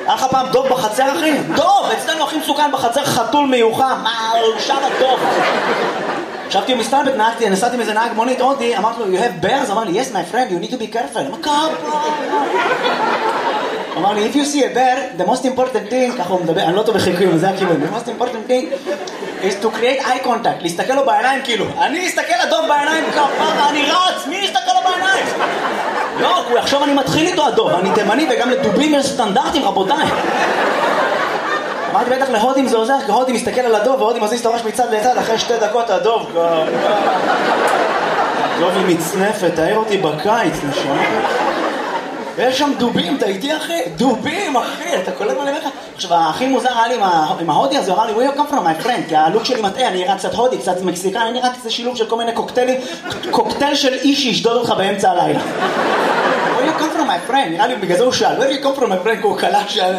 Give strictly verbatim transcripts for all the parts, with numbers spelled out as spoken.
היה לך פעם דוב בחצר, אחי? דוב! אצלנו הכי מסוכן בחצר, חתול מיוחם. מה, שם הדוב. חשבתי, הוא מסתלבט, נהגתי, נסעתי עם איזה נהג מונית, הודי, אמרתי לו, you have bears? אמר לי, yes, my friend, you need to be careful. מה קרה? אמר לי, if you see a bear, the most important thing, ככה הוא מדבר, אני לא טוב בחיקויים, זה הכיוון, the most important thing is to create eye contact, להסתכל לו בעיניים כאילו. אני אסתכל לדוב בעיניים כפרה, אני רץ, מי יסתכל לו בעיניים? לא, הוא יחשוב אני מתחיל איתו הדוב, אני תימני וגם לדובים יש סטנדרטים, רבותיי. אמרתי בטח להודים זה עוזר, כי הודים מסתכל על הדוב והודים מזיז את הראש מצד לצד, אחרי שתי דקות הדוב הדוב היא מצנפת, תאר אותי בקיץ, נשמע. ויש שם דובים, אתה איתי אחי? דובים אחי, אתה קולט מה אני אומר לך? עכשיו הכי מוזר היה לי עם ההודי הזה, הוא אמר לי, where you come from my friend? כי הלוק שלי מטעה, אני נראה קצת הודי, קצת מקסיקן, אני נראה קצת שילוב של כל מיני קוקטיילים, קוקטייל של איש שישדוד אותך באמצע הלילה. where you come from my friend? נראה לי בגלל זה הוא שאל, where you come from my friend? כי הוא קלט שאל...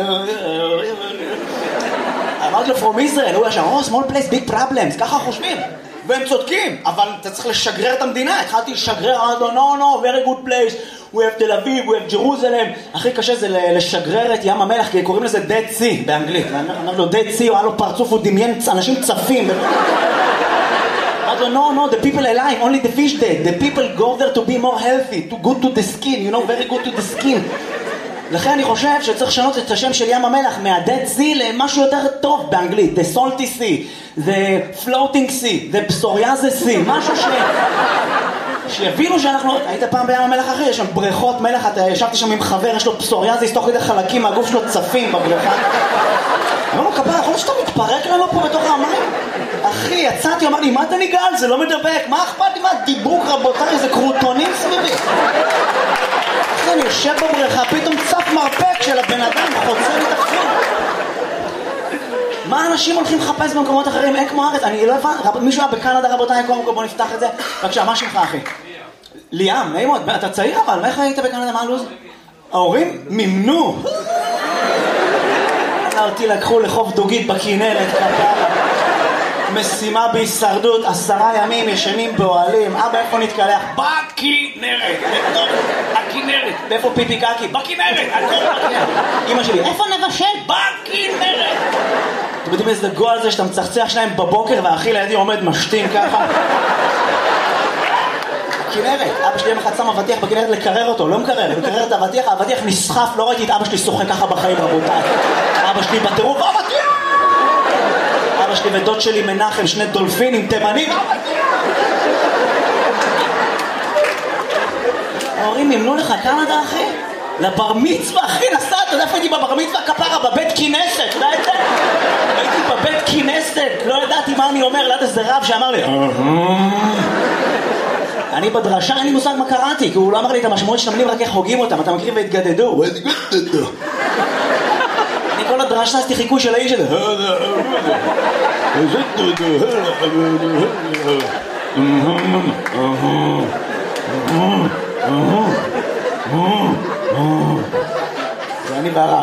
אמרתי לו, from Israel, הוא היה שם, oh, small place, big problems, ככה חושבים. והם צודקים, אבל אתה צריך לשגרר את המדינה. התחלתי לשגרר, אמרתי לו, no, no, very good place. We have תל אביב, we have Jerusalem. הכי קשה זה לשגרר את ים המלח, כי קוראים לזה Dead Sea באנגלית. אמרתי לו, Dead Sea, הוא היה לו פרצוף, הוא דמיין אנשים צפים. אמרתי לו, no, no, the people alive, only the fish dead. The people go there to be more healthy, too good to the skin, you know, very good to the skin. לכן אני חושב שצריך לשנות את השם של ים המלח מה-Dead Sea למשהו יותר טוב באנגלית. The Salty Sea, The Floating Sea, The Psoriasis Sea, משהו ש... שיבינו שאנחנו... היית פעם בים המלח אחי? יש שם בריכות מלח, אתה ישבתי שם עם חבר, יש לו פסוריאזיס, תוך כדי חלקים מהגוף שלו צפים בבריכה. אמרנו, כפרה, יכול להיות שאתה מתפרק לנו פה בתוך המים? אחי, יצאתי, אמר לי, מה אתה ניגל? זה לא מדבק, מה אכפת לי? מה דיבוק רבותיי? זה קרוטונים סביבי. אחי, אני יושב בבריכה, פתאום צף מרפק של הבן אדם, חוצה לי תחזור. מה אנשים הולכים לחפש במקומות אחרים? אין כמו הארץ, אני לא הבן, מישהו היה בקנדה רבותיי, קודם כל בוא נפתח את זה. בבקשה, מה שמך אחי? ליאם, נעים מאוד, אתה צעיר אבל, מה איך היית בקנדה, מה הלוז? ההורים מימנו. אותי לקחו לחוף דוגית בכנרת, משימה בהישרדות, עשרה ימים ישנים באוהלים. אבא, איפה נתקלח? בכנרת, בתוך הכנרת. ואיפה פיפי קקי? בכנרת, הכל בכנרת. אמא שלי, איפה נבשל? בכנרת. אתם יודעים איזה גול זה שאתה מצחצח שניים בבוקר והאחי לידי עומד משתין ככה? בכנרת. אבא שלי מחצה מבטיח בכנרת לקרר אותו, לא מקרר, לקרר את הבטיח, הבטיח נסחף, לא ראיתי את אבא שלי שוחק ככה בחיים רבותיי. אבא שלי בטירוף, הבטיח! אבא שלי ודוד שלי מנחם, שני דולפינים, תימנים, ההורים ימנו לך קנדה אחי? לבר מצווה אחי, נסעת, אתה יודע איפה הייתי בבר מצווה כפרה? בבית כנסת, אתה יודע את זה? הייתי בבית כנסת, לא ידעתי מה אני אומר, ליד איזה רב שאמר לי אני בדרשה, אין לי מושג מה קראתי, כי הוא לא אמר לי את המשמעות של המילים, רק איך הוגים אותם, אתה מכיר והתגדדו והתגדדו אני כל הדרשה עשיתי חיקוי של האיש הזה זה אני בערה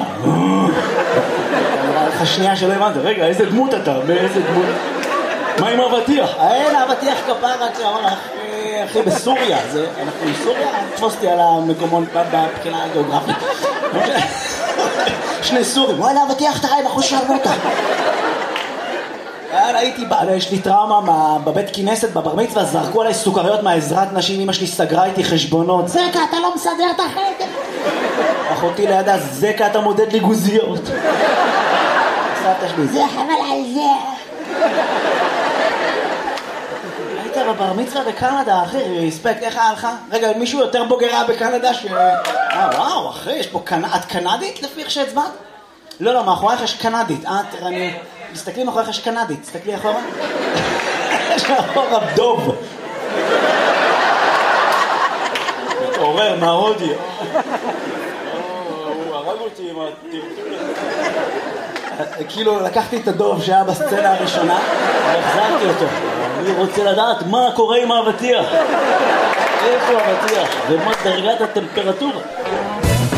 נראה לך שנייה שלא הבנת, רגע איזה דמות אתה, באיזה דמות מה עם אבטיח? אין אבטיח כפרה כשאמר אחי, אחי בסוריה, אנחנו בסוריה, תפוסתי על המקומות בבחינה הגיאוגרפית שני סורים, וואלה אבטיח אתה חי בחוש שרמוטה הייתי, יש לי טראומה בבית כנסת, בבר מצווה, זרקו עליי סוכריות מהעזרת נשים, אמא שלי סגרה איתי חשבונות זקה אתה לא מסדר את החדר אחותי לידה, זקה אתה מודד לי גוזיות סבתא שלי, זה חבל על זה היית בבר מצווה בקנדה, אחי, ריספקט, איך היה לך? רגע, מישהו יותר בוגר היה בקנדה ש... אה, וואו, אחי, יש פה קנ... את קנדית לפי איך שהצבעת? לא, לא, מאחורייך יש קנדית. אה, תראה, אני... תסתכלי מאחורייך יש קנדית. תסתכלי אחורה. יש מאחורה דוב. מתעורר מההודי. הוא הרג אותי עם הטרטור. כאילו לקחתי את הדוב שהיה בסצנה הראשונה והחזרתי אותו. אני רוצה לדעת מה קורה עם האבטיח, איפה האבטיח ומה דרגת הטמפרטורה.